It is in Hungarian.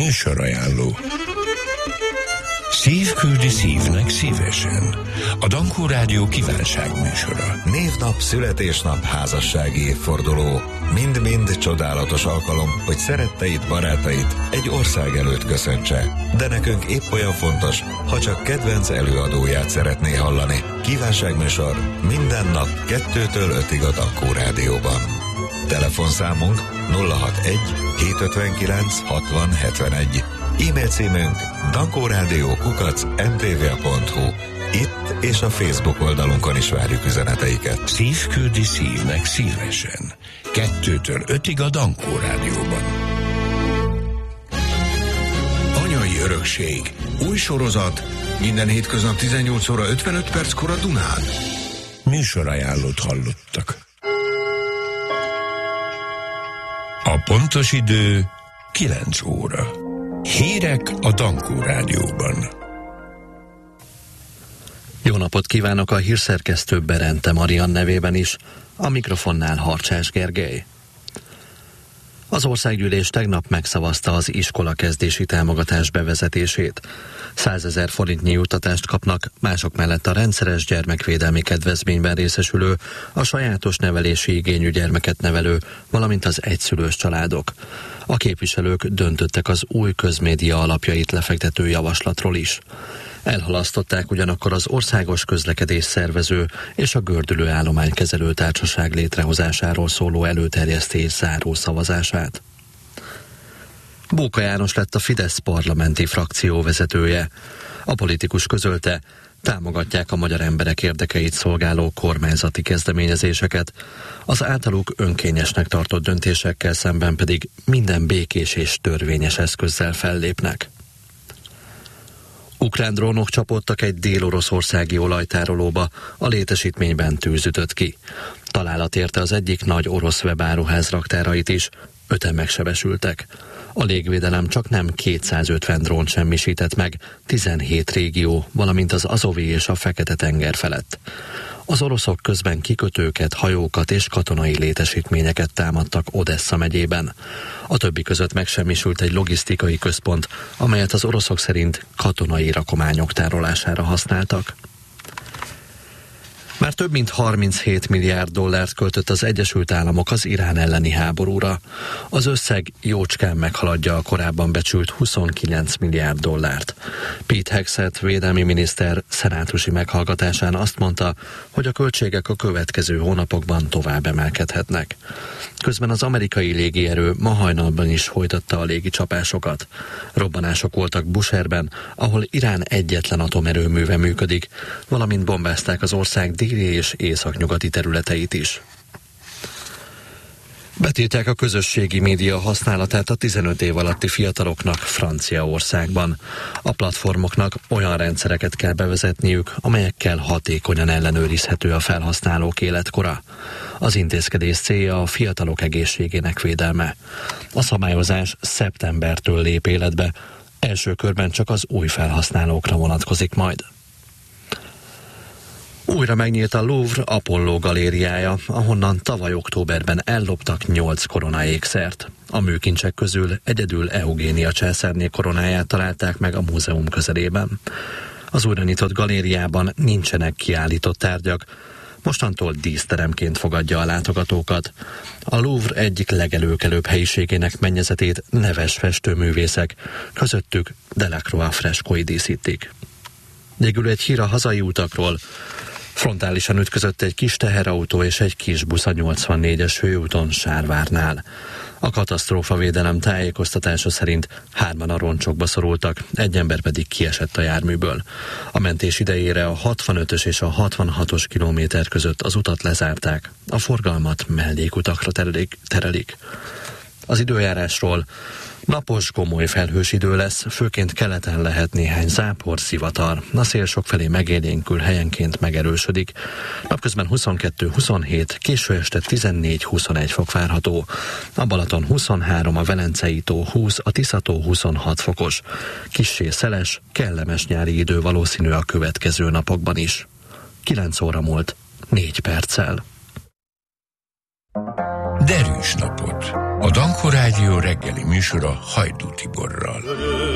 Műsorajánló. Szív küldi szívnek szívesen. A Dankó Rádió kívánságműsora. Névnap, születésnap, házassági évforduló. Mind-mind csodálatos alkalom, hogy szeretteit, barátait egy ország előtt köszöntse. De nekünk épp olyan fontos, ha csak kedvenc előadóját szeretné hallani. Kívánságműsor minden nap 2-től 5-ig a Dankó Rádióban. Telefonszámunk 061 759 60 71. E-mail címünk dankórádió@mtva.hu. Itt és a Facebook oldalunkon is várjuk üzeneteiket. Szív küldi szívnek szívesen. 2-től 5-ig a Dankó Rádióban. Anyai örökség. Új sorozat. Minden hétköznap 18 óra 55 perckor a Dunán. Műsorajánlót hallottak. A pontos idő 9 óra. Hírek a Dankó Rádióban. Jó napot kívánok, a hírszerkesztő Berente Marian nevében is, a mikrofonnál Harcsás Gergely. Az országgyűlés tegnap megszavazta az iskolakezdési támogatás bevezetését. 100 000 forintnyi juttatást kapnak, mások mellett a rendszeres gyermekvédelmi kedvezményben részesülő, a sajátos nevelési igényű gyermeket nevelő, valamint az egyszülős családok. A képviselők döntöttek az új közmédia alapjait lefektető javaslatról is. Elhalasztották ugyanakkor az országos közlekedés szervező és a gördülő állománykezelő társaság létrehozásáról szóló előterjesztés záró szavazását. Bóka János lett a Fidesz parlamenti frakció vezetője. A politikus közölte, támogatják a magyar emberek érdekeit szolgáló kormányzati kezdeményezéseket, az általuk önkényesnek tartott döntésekkel szemben pedig minden békés és törvényes eszközzel fellépnek. Ukrán drónok csapódtak egy dél-oroszországi olajtárolóba, a létesítményben tűz ütött ki. Találat érte az egyik nagy orosz webáruház raktárait is, 5-en megsebesültek. A légvédelem csak nem 250 drónt semmisített meg, 17 régió, valamint az Azovi és a Fekete-tenger felett. Az oroszok közben kikötőket, hajókat és katonai létesítményeket támadtak Odessa megyében. A többi között megsemmisült egy logisztikai központ, amelyet az oroszok szerint katonai rakományok tárolására használtak. Már több mint 37 milliárd dollárt költött az Egyesült Államok az Irán elleni háborúra. Az összeg jócskán meghaladja a korábban becsült 29 milliárd dollárt. Pete Hegseth védelmi miniszter szenátusi meghallgatásán azt mondta, hogy a költségek a következő hónapokban tovább emelkedhetnek. Közben az amerikai légierő ma hajnalban is folytatta a légicsapásokat. Robbanások voltak Bushehrben, ahol Irán egyetlen atomerőműve működik, valamint bombázták az ország déli és északnyugati területeit is. Betiltják a közösségi média használatát a 15 év alatti fiataloknak Franciaországban. A platformoknak olyan rendszereket kell bevezetniük, amelyekkel hatékonyan ellenőrizhető a felhasználók életkora. Az intézkedés célja a fiatalok egészségének védelme. A szabályozás szeptembertől lép életbe, első körben csak az új felhasználókra vonatkozik majd. Újra megnyílt a Louvre Apollo galériája, ahonnan tavaly októberben elloptak 8 koronaékszert. A műkincsek közül egyedül Eugénia császárné koronáját találták meg a múzeum közelében. Az újra nyitott galériában nincsenek kiállított tárgyak, mostantól díszteremként fogadja a látogatókat. A Louvre egyik legelőkelőbb helyiségének mennyezetét neves festőművészek, közöttük Delacroix freskói díszítik. Végül egy hír a hazai utakról. Frontálisan ütközött egy kis teherautó és egy kis busz a 84-es főúton Sárvárnál. A katasztrófavédelem tájékoztatása szerint 3-an a roncsokba szorultak, egy ember pedig kiesett a járműből. A mentés idejére a 65-ös és a 66-os kilométer között az utat lezárták, a forgalmat mellékutakra terelik. Az időjárásról: napos, gomoly felhős idő lesz, főként keleten lehet néhány zápor, zivatar. A szél sokfelé megélénkül, helyenként megerősödik. Napközben 22-27, késő este 14-21 fok várható. A Balaton 23, a Velencei tó 20, a Tisza-tó 26 fokos. Kissé szeles, kellemes nyári idő valószínű a következő napokban is. 9 óra múlt 4 perccel. derűs napot. A Danko Rádió reggeli műsora Hajdú Tiborral.